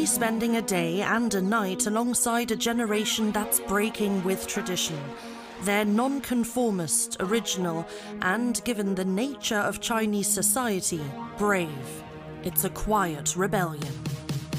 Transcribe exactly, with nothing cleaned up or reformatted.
be spending a day and a night alongside a generation that's breaking with tradition. They're nonconformist, original, and, given the nature of Chinese society, brave. It's a quiet rebellion.